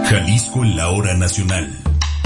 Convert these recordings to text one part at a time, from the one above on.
Jalisco en la hora nacional.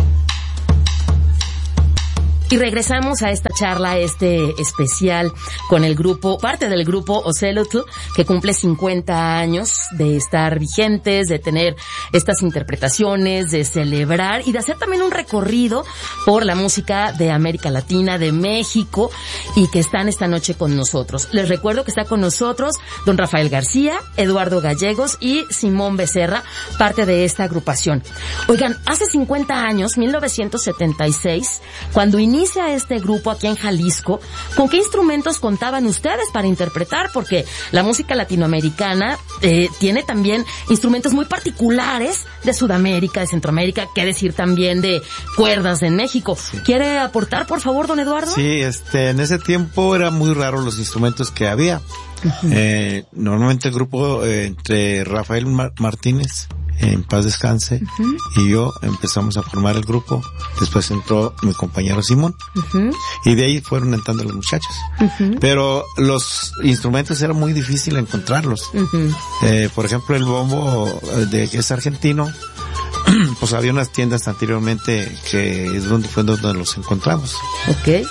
Y regresamos a esta charla, especial con el grupo, parte del grupo Ocelotl, que cumple 50 años de estar vigentes, de tener estas interpretaciones, de celebrar y de hacer también un recorrido por la música de América Latina, de México, y que están esta noche con nosotros. Les recuerdo que está con nosotros don Rafael García, Eduardo Gallegos y Simón Becerra, parte de esta agrupación. Oigan, hace 50 años, 1976, cuando inicia este grupo aquí en Jalisco, ¿con qué instrumentos contaban ustedes para interpretar? Porque la música latinoamericana tiene también instrumentos muy particulares de Sudamérica, de Centroamérica, qué decir también de cuerdas en México. ¿Quiere aportar, por favor, don Eduardo? Sí, en ese tiempo era muy raro los instrumentos que había. Uh-huh. Normalmente el grupo entre Rafael Martínez, en paz descanse, uh-huh, y yo empezamos a formar el grupo. Después entró mi compañero Simón, uh-huh, y de ahí fueron entrando los muchachos. Uh-huh. Pero los instrumentos era muy difícil encontrarlos. Uh-huh. Por ejemplo, el bombo que es argentino, pues había unas tiendas anteriormente que es donde los encontramos. Okay.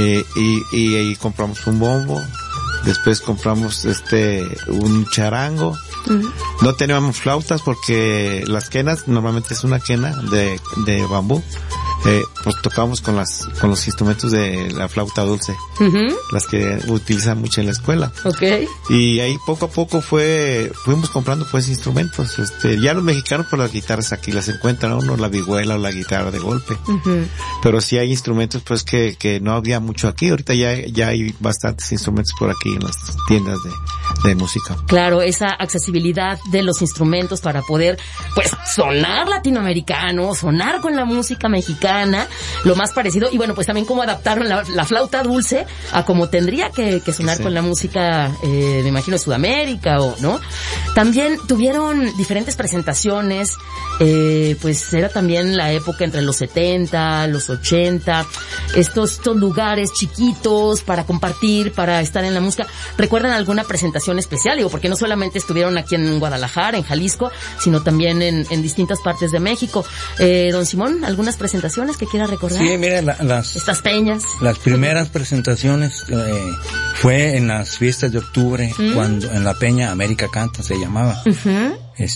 Y compramos un bombo. Después compramos un charango. Uh-huh. No teníamos flautas porque las quenas, normalmente es una quena de bambú. Pues tocábamos con los instrumentos de la flauta dulce, uh-huh, las que utilizan mucho en la escuela. Okay. Y ahí poco a poco fuimos comprando pues instrumentos. Ya los mexicanos por las guitarras aquí las encuentran uno, la vihuela o la guitarra de golpe. Uh-huh. Pero sí hay instrumentos pues que no había mucho aquí. Ahorita ya hay bastantes instrumentos por aquí en las tiendas de música. Claro, esa accesibilidad de los instrumentos para poder pues sonar latinoamericano, sonar con la música mexicana, lo más parecido, y bueno, pues también cómo adaptaron la flauta dulce a como tendría que sonar, sí, con la música, me imagino, de Sudamérica, o ¿no? También tuvieron diferentes presentaciones, pues era también la época entre los 70, los 80, estos lugares chiquitos para compartir, para estar en la música. ¿Recuerdan alguna presentación especial? Digo, porque no solamente estuvieron aquí en Guadalajara, en Jalisco, sino también en distintas partes de México. Don Simón, ¿algunas presentaciones que quiera recordar? Sí, mira, estas peñas. Las primeras presentaciones fue en las fiestas de octubre, cuando en la Peña América Canta se llamaba. Uh-huh.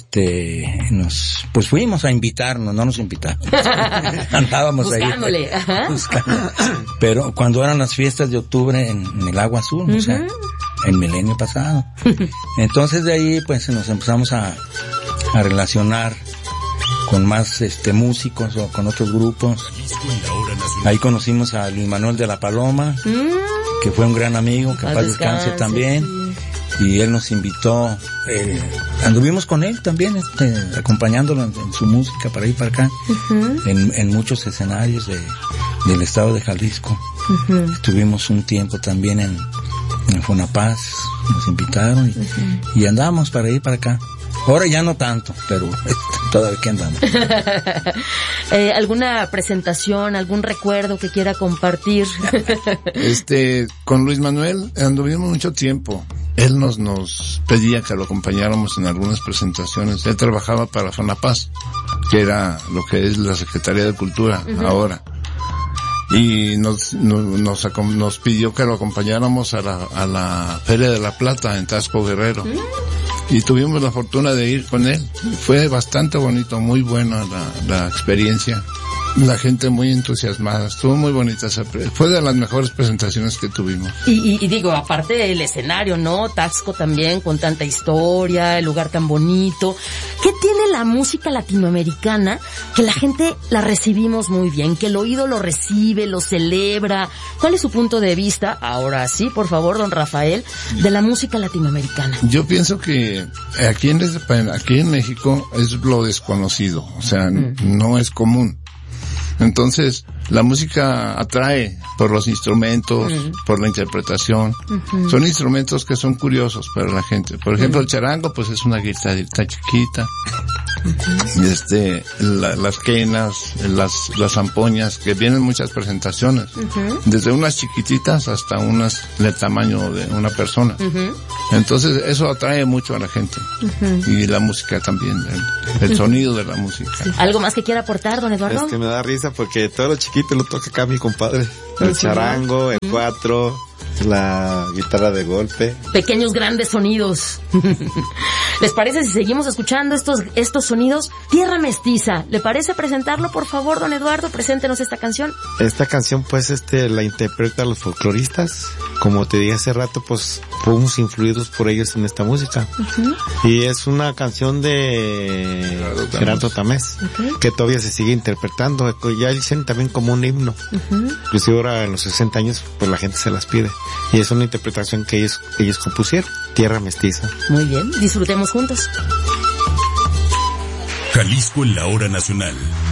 Pues fuimos a invitarnos, no nos invitaron. Andábamos buscándole, ahí. Buscando. Pero cuando eran las fiestas de octubre en el Agua Azul, uh-huh, o sea, el milenio pasado. Entonces de ahí pues nos empezamos a relacionar con más músicos o con otros grupos. Ahí conocimos a Luis Manuel de la Paloma, que fue un gran amigo, que paz descanse también. Sí. Y él nos invitó, anduvimos con él también, acompañándolo en su música para ir para acá, uh-huh, en muchos escenarios del estado de Jalisco. Uh-huh. Estuvimos un tiempo también en Fonapaz, nos invitaron y andamos para ir para acá. Ahora ya no tanto, pero todavía que andamos. ¿Alguna presentación, algún recuerdo que quiera compartir? Con Luis Manuel anduvimos mucho tiempo. Él nos pedía que lo acompañáramos en algunas presentaciones. Él trabajaba para Fonapaz, que era lo que es la Secretaría de Cultura, uh-huh, ahora. Y nos pidió que lo acompañáramos a la Feria de la Plata en Taxco Guerrero. Y tuvimos la fortuna de ir con él. Fue bastante bonito, muy buena la experiencia. La gente muy entusiasmada, estuvo muy bonita fue de las mejores presentaciones que tuvimos. Y digo, aparte del escenario, ¿no? Taxco también, con tanta historia, el lugar tan bonito. ¿Qué tiene la música latinoamericana que la gente la recibimos muy bien, que el oído lo recibe, lo celebra? ¿Cuál es su punto de vista, ahora sí, por favor, don Rafael, de la música latinoamericana? Yo pienso que aquí en México es lo desconocido, o sea, no es común. Entonces, la música atrae por los instrumentos, por la interpretación. Son instrumentos que son curiosos para la gente. Por ejemplo, el charango, pues es una guitarrita chiquita. las quenas, las zampoñas, que vienen muchas presentaciones, desde unas chiquititas hasta unas del tamaño de una persona. Entonces eso atrae mucho a la gente. Y la música también, el sonido de la música. ¿Algo más que quiera aportar, don Eduardo? Es que me da risa porque todo lo chiquito lo toca acá mi compadre. El charango, el cuatro, la guitarra de golpe. Pequeños grandes sonidos. ¿Les parece si seguimos escuchando estos sonidos? Tierra Mestiza. ¿Le parece presentarlo, por favor, don Eduardo? Preséntenos esta canción. Esta canción, pues, la interpretan los folcloristas. Como te dije hace rato, pues, fuimos influidos por ellos en esta música. Y es una canción de Gerardo Tamés, que todavía se sigue interpretando. Ya dicen también como un himno. Inclusive ahora en los 60 años, pues la gente se las pide. Y es una interpretación que ellos compusieron. Tierra Mestiza. Muy bien, disfrutemos juntos. Jalisco en la hora nacional.